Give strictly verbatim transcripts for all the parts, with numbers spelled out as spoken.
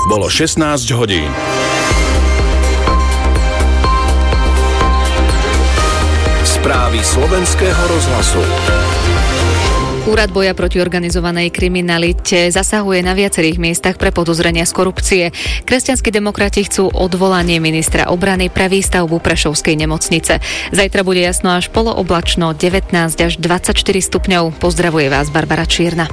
Bolo šestnásť hodín. Správy slovenského rozhlasu. Úrad boja proti organizovanej kriminalite zasahuje na viacerých miestach pre podozrenia z korupcie. Kresťanskí demokrati chcú odvolanie ministra obrany pre výstavbu Prešovskej nemocnice. Zajtra bude jasno až polooblačno, devätnásť až dvadsaťštyri stupňov. Pozdravuje vás Barbara Čierna.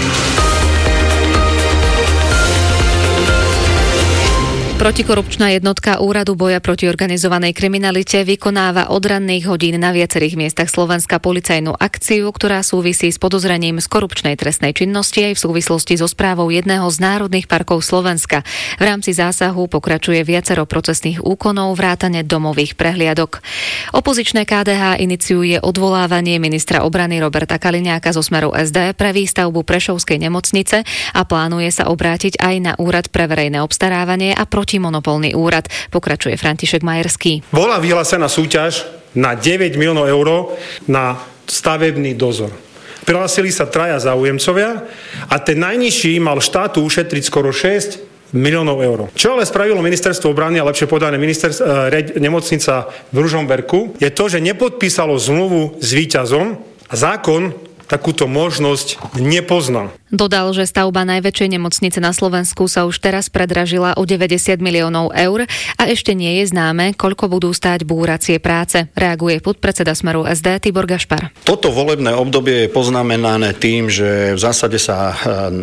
Protikorupčná jednotka Úradu boja proti organizovanej kriminalite vykonáva od ranných hodín na viacerých miestach Slovenska policajnú akciu, ktorá súvisí s podozrením z korupčnej trestnej činnosti aj v súvislosti so správou jedného z národných parkov Slovenska. V rámci zásahu pokračuje viacero procesných úkonov vrátane domových prehliadok. Opozičné ká dé há iniciuje odvolávanie ministra obrany Roberta Kaliňáka zo Smeru es dé pre výstavbu Prešovskej nemocnice a plánuje sa obrátiť aj na Úrad pre verejné obstarávanie a protimonopolný úrad, pokračuje František Majerský. Bola vyhlásená súťaž na deväť miliónov eur na stavebný dozor. Prihlásili sa traja záujemcovia a ten najnižší mal štátu ušetriť skoro šesť miliónov eur. Čo ale spravilo ministerstvo obrany, a lepšie povedané ministerstvo, nemocnica v Ružomberku, je to, že nepodpísalo zmluvu s víťazom a zákon takúto možnosť nepozná. Dodal, že stavba najväčšej nemocnice na Slovensku sa už teraz predražila o deväťdesiat miliónov eur a ešte nie je známe, koľko budú stáť búracie práce. Reaguje podpredseda Smeru es dé Tibor Gašpar. Toto volebné obdobie je poznamenané tým, že v zásade sa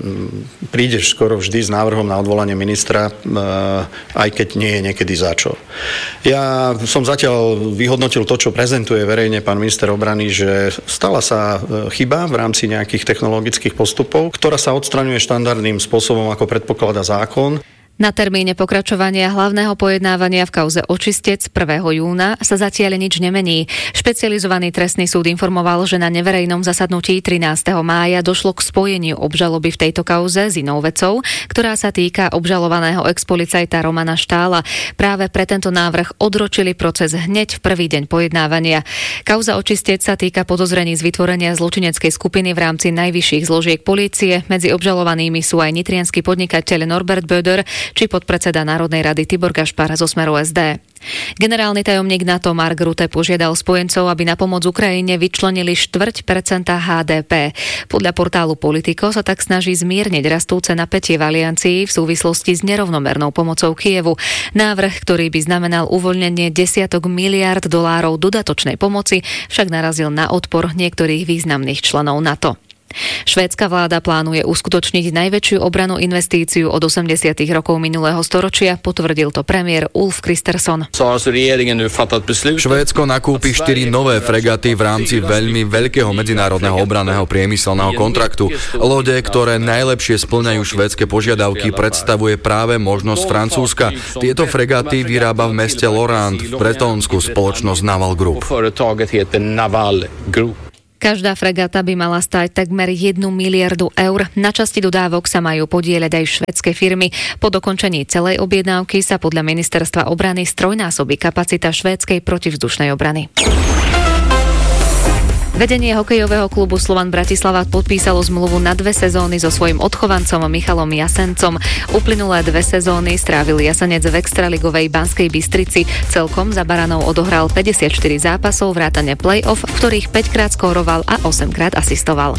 prídeš skoro vždy s návrhom na odvolanie ministra, aj keď nie je niekedy začo. Ja som zatiaľ vyhodnotil to, čo prezentuje verejne pán minister obrany, že stala sa chyba v rámci nejakých technologických postupov, ktorá sa odstraňuje štandardným spôsobom, ako predpokladá zákon. Na termíne pokračovania hlavného pojednávania v kauze Očistec prvého júna sa zatiaľ nič nemení. Špecializovaný trestný súd informoval, že na neverejnom zasadnutí trinásteho mája došlo k spojeniu obžaloby v tejto kauze s inou vecou, ktorá sa týka obžalovaného expolicajta Romana Štála. Práve pre tento návrh odročili proces hneď v prvý deň pojednávania. Kauza Očistec sa týka podozrení z vytvorenia zločineckej skupiny v rámci najvyšších zložiek polície. Medzi obžalovanými sú aj nitriansky podnikateľ Norbert Böder či podpredseda Národnej rady Tibor Gašpar zo Smeru es dé. Generálny tajomník NATO Mark Rutte požiadal spojencov, aby na pomoc Ukrajine vyčlenili štvrť percenta há dé pé. Podľa portálu Politico sa tak snaží zmierniť rastúce napätie v aliancii v súvislosti s nerovnomernou pomocou Kyjevu. Návrh, ktorý by znamenal uvoľnenie desiatok miliárd dolárov dodatočnej pomoci, však narazil na odpor niektorých významných členov NATO. Švédska vláda plánuje uskutočniť najväčšiu obrannú investíciu od osemdesiatych rokov minulého storočia, potvrdil to premiér Ulf Kristersson. Švédsko nakúpi štyri nové fregaty v rámci veľmi veľkého medzinárodného obranného priemyselného kontraktu. Lode, ktoré najlepšie spĺňajú švédske požiadavky, predstavuje práve možnosť Francúzska. Tieto fregaty vyrába v meste Lorient v Bretónsku spoločnosť Naval Group. Každá fregata by mala stáť takmer jednu miliardu eur. Na časti dodávok sa majú podieľať aj švédske firmy. Po dokončení celej objednávky sa podľa ministerstva obrany strojnásobí kapacita švédskej protivzdušnej obrany. Vedenie hokejového klubu Slovan Bratislava podpísalo zmluvu na dve sezóny so svojím odchovancom Michalom Jasencom. Uplynulé dve sezóny strávil Jasenec v extraligovej Banskej Bystrici. Celkom za Baranov odohral päťdesiatštyri zápasov vrátane play-off, v ktorých päťkrát skóroval a osemkrát asistoval.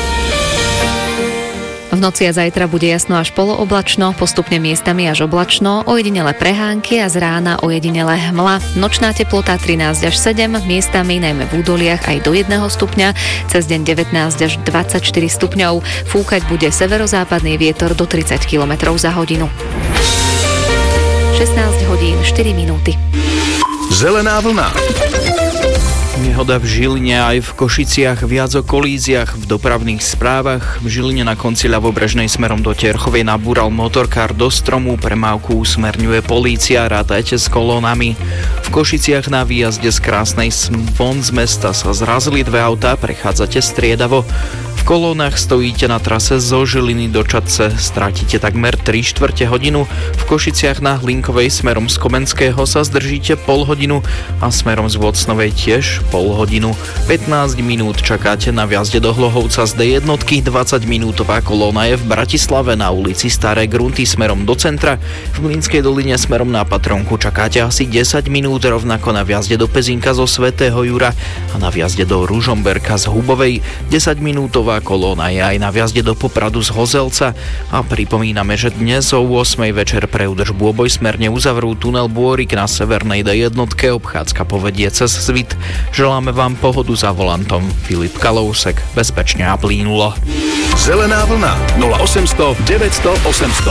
V noci a zajtra bude jasno až polooblačno, postupne miestami až oblačno, ojedinele prehánky a z rána ojedinele hmla. Nočná teplota trinásť až sedem, miestami najmä v údoliach aj do jedného stupňa, cez deň devätnásť až dvadsaťštyri stupňov. Fúkať bude severozápadný vietor do tridsať kilometrov za hodinu. šestnásť hodín štyri minúty. Zelená vlna. Nehoda v Žiline aj v Košiciach, viac o kolíziách v dopravných správach. V Žiline na konci ľavobrežnej smerom do Terchovej nabúral motorkár do stromu, premávku usmerňuje polícia, rátajte s kolónami. V Košiciach na výjazde z Krásnej von z mesta sa zrazili dve autá, prechádzate striedavo. V kolónach stojíte na trase zo Žiliny do Čadce, strátite takmer tri štvrte hodinu. V Košiciach na Hlinkovej smerom z Komenského sa zdržíte pol hodinu a smerom z Vocnovej tiež pol hodinu. pätnásť minút čakáte na vjazde do Hlohovca z dé jednotky, dvadsaťminútová kolóna je v Bratislave na ulici Staré Grunty smerom do centra. V Mlynskej doline smerom na Patronku čakáte asi desať minút, rovnako na vjazde do Pezínka zo Svätého Jura a na vjazde do Ružomberka z Hubovej. desaťminútová kolóna je aj na vjazde do Popradu z Hozelca a pripomíname, že dnes o ôsmej večer pre údržbu obojsmerne uzavrú tunel Bôrik na severnej dé jednotke, obchádzka povedie cez Svit. Želáme vám pohodu za volantom. Filip Kalousek, bezpečne a plynulo. Zelená vlna nula osemsto deväťsto osemsto.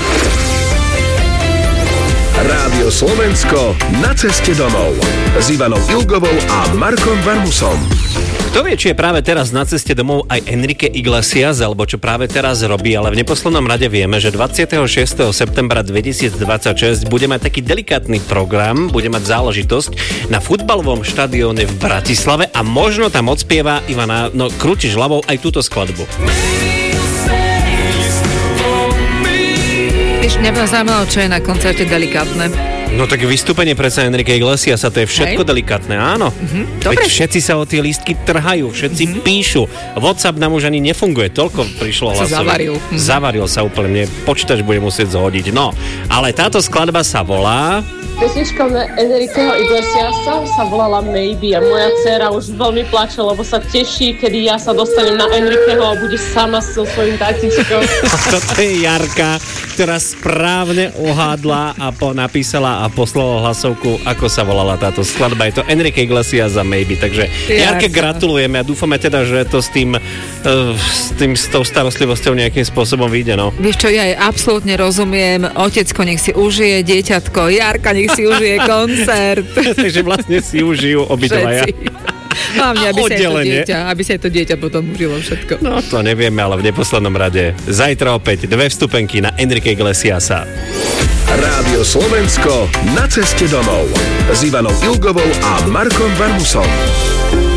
Rádio Slovensko na ceste domov s Ivanou Ilgovou a Markom Varmusom. Kto vie, či je práve teraz na ceste domov aj Enrique Iglesias, alebo čo práve teraz robí, ale v neposlednom rade vieme, že dvadsiateho šiesteho septembra dvetisícdvadsaťšesť bude mať taký delikátny program, bude mať záležitosť na futbalovom štadióne v Bratislave a možno tam odspieva Ivana, no krútiš hlavou aj túto skladbu. Víš, mňa by zaujímalo, čo je na koncerte delikátne. No tak vystúpenie predsa Enrique Iglesiasa, to je všetko Hej. delikátne, áno. Uh-huh. Veď všetci sa o tie lístky trhajú, všetci uh-huh. píšu. WhatsApp nám už ani nefunguje, toľko prišlo hlasov. Zavaril. Uh-huh. Zavaril sa úplne, počítač bude musieť zhodiť. No, ale táto skladba sa volá... Pesnička na Enriqueho Iglesiasa sa volala Maybe a moja dcéra už veľmi plače, lebo sa teší, kedy ja sa dostanem na Enriqueho a bude sama so svojím tatíčkom. Toto je Jarka, ktorá správne ohádla a po, napísala a poslala hlasovku, ako sa volala táto skladba. Je to Enrique Iglesias a Maybe, takže Jarke gratulujeme a dúfame teda, že to s tým, uh, s tým s tou starostlivosťou nejakým spôsobom vyjde, no. Vieš čo, ja jej absolútne rozumiem. Otecko nech si užije, dieťatko, Jarka nech si užije koncert. Takže vlastne si užijú obidvaja. Hlavne, aby sa, to dieťa, aby sa to dieťa potom užilo všetko. No to nevieme, ale v neposlednom rade zajtra opäť dve vstupenky na Enrique Iglesiasa. Rádio Slovensko na ceste domov s Ivanou Ilgovou a Markom Varmusom.